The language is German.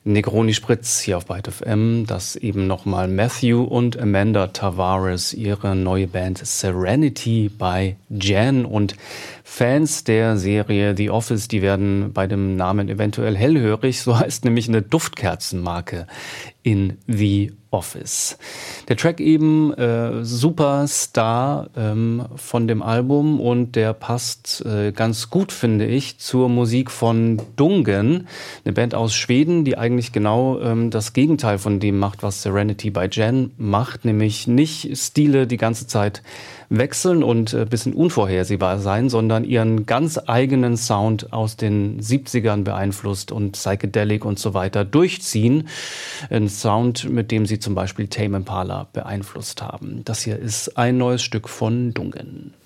Negroni Spritz hier auf Byte FM, dass eben nochmal Matthew und Amanda Tavares ihre neue Band Serenity bei Jan und Fans der Serie The Office, die werden bei dem Namen eventuell hellhörig, so heißt nämlich eine Duftkerzenmarke in The Office. Der Track eben Superstar von dem Album und der passt ganz gut, finde ich, zur Musik von Dungen, eine Band aus Schweden, die eigentlich genau das Gegenteil von dem macht, was Serenity bei Jan macht, nämlich nicht Stile die ganze Zeit wechseln und ein bisschen unvorhersehbar sein, sondern ihren ganz eigenen Sound aus den 70ern beeinflusst und Psychedelic und so weiter durchziehen. Ein Sound, mit dem sie zum Beispiel Tame Impala beeinflusst haben. Das hier ist ein neues Stück von Dungen.